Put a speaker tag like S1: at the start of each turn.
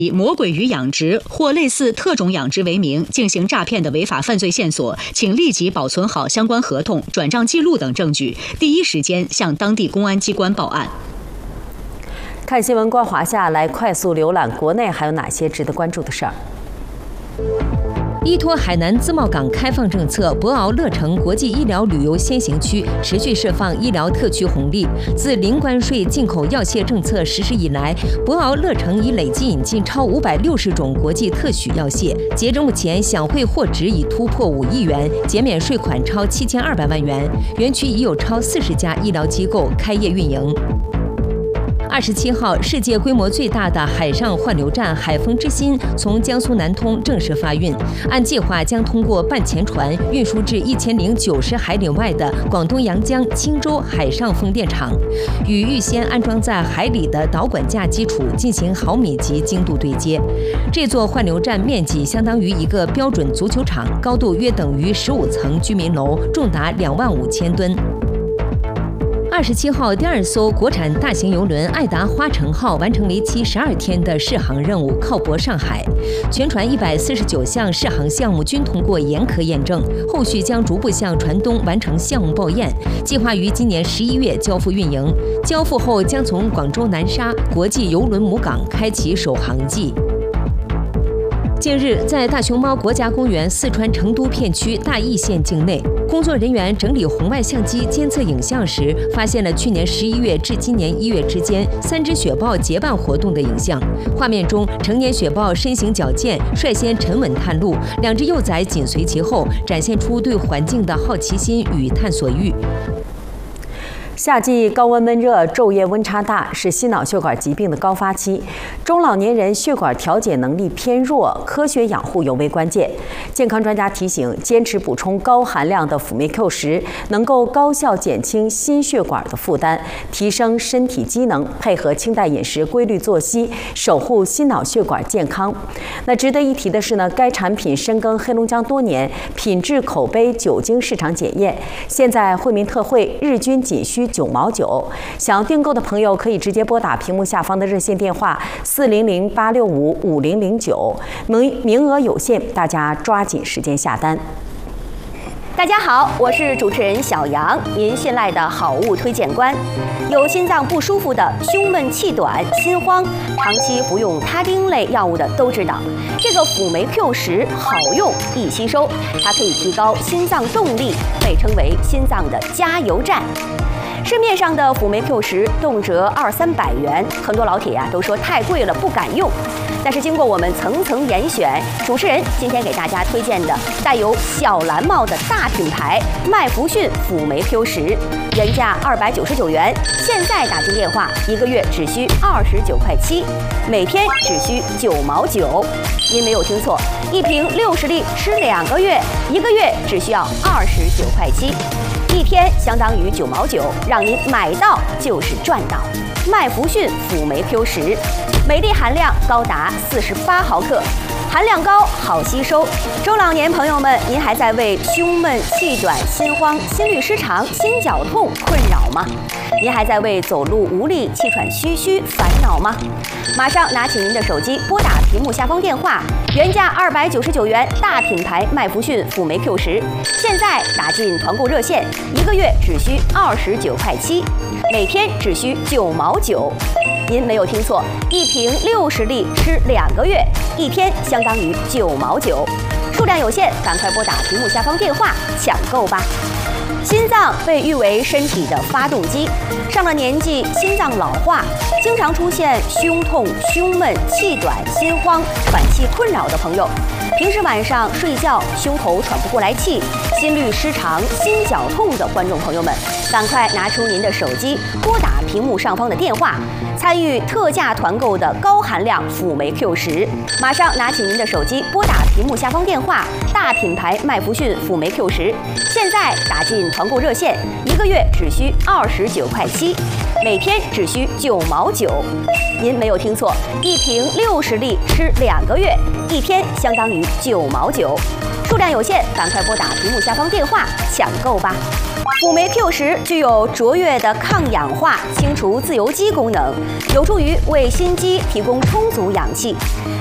S1: 以魔鬼鱼养殖或类似特种养殖为名进行诈骗的违法犯罪线索，请立即保存好相关合同、转账记录等证据，第一时间向当地公安机关报案。
S2: 看新闻观华夏，来快速浏览国内还有哪些值得关注的事儿。
S3: 依托海南自贸港开放政策，博鳌乐城国际医疗旅游先行区持续释放医疗特区红利。自零关税进口药械政策实施以来，博鳌乐城已累计引进超560种国际特许药械。截至目前，享惠货值已突破5亿元，减免税款超7200万元。园区已有超40家医疗机构开业运营。27号，世界规模最大的海上换流站海丰之心从江苏南通正式发运，按计划将通过半潜船运输至1090海里外的广东阳江青州海上风电场，与预先安装在海里的导管架基础进行毫米级精度对接。这座换流站面积相当于一个标准足球场，高度约等于15层居民楼，重达25000吨。27号，第2艘国产大型邮轮爱达花城号完成为期12天的试航任务，靠泊上海。全船149项试航项目均通过严苛验证，后续将逐步向船东完成项目报验，计划于今年11月交付运营。交付后将从广州南沙国际邮轮母港开启首航季。近日，在大熊猫国家公园四川成都片区大邑县境内，工作人员整理红外相机监测影像时，发现了去年11月至今年1月之间3只雪豹结伴活动的影像。画面中，成年雪豹身形矫健，率先沉稳探路，2只幼崽紧随其后，展现出对环境的好奇心与探索欲。
S2: 夏季高温闷热，昼夜温差大，是心脑血管疾病的高发期。中老年人血管调节能力偏弱，科学养护尤为关键。健康专家提醒，坚持补充高含量的辅酶 Q10，能够高效减轻心血管的负担，提升身体机能，配合清淡饮食、规律作息，守护心脑血管健康。那值得一提的是呢，该产品深耕黑龙江多年，品质、口碑久经市场检验，现在惠民特惠，日均仅需9毛9。想要订购的朋友可以直接拨打屏幕下方的热线电话400-865-5009，名额有限，大家抓紧时间下单。
S4: 大家好，我是主持人小杨，您信赖的好物推荐官。有心脏不舒服的、胸闷气短、心慌，长期服用他汀类药物的都知道，这个辅酶 Q10好用易吸收，它可以提高心脏动力，被称为心脏的加油站。市面上的辅酶 Q10动辄200-300元，很多老铁都说太贵了，不敢用。但是经过我们层层严选，主持人今天给大家推荐的带有小蓝帽的大品牌麦弗逊辅酶 Q10，原价299元，现在打进电话1个月只需29块7，每天只需9毛9。您没有听错，一瓶60粒吃2个月，1个月只需要29块7。一天相当于9毛9，让您买到就是赚到。麦弗逊辅酶 Q10，每粒含量高达48毫克，含量高，好吸收。中老年朋友们，您还在为胸闷、气短、心慌、心律失常、心绞痛困扰吗？您还在为走路无力、气喘吁吁烦恼吗？马上拿起您的手机，拨打屏幕下方电话，原价299元，大品牌麦弗逊辅酶 Q10，现在打进团购热线，1个月只需29块7，每天只需9毛9。您没有听错，一瓶60粒吃2个月，一天相当于9毛9，数量有限，赶快拨打屏幕下方电话抢购吧。心脏被誉为身体的发动机，上了年纪，心脏老化，经常出现胸痛、胸闷、气短、心慌、喘气困扰的朋友，平时晚上睡觉胸口喘不过来气、心律失常、心绞痛的观众朋友们，赶快拿出您的手机，拨打屏幕上方的电话，参与特价团购的高含量辅酶 Q10。马上拿起您的手机，拨打屏幕下方电话，大品牌麦弗逊辅酶 Q10，现在打进团购热线，1个月只需29块7，每天只需9毛9。您没有听错，一瓶60粒吃2个月，一天相当于9毛9，数量有限，赶快拨打屏幕下方电话抢购吧。 辅酶 Q10具有卓越的抗氧化、清除自由基功能，有助于为心肌提供充足氧气。